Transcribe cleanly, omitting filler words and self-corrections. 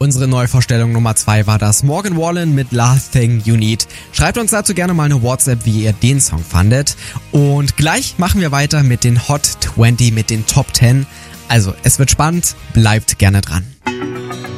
unsere Neuvorstellung Nummer 2 war das Morgan Wallen mit Last Thing You Need. Schreibt uns dazu gerne mal eine WhatsApp, wie ihr den Song fandet. Und gleich machen wir weiter mit den Hot 20, mit den Top 10. Also, es wird spannend, bleibt gerne dran.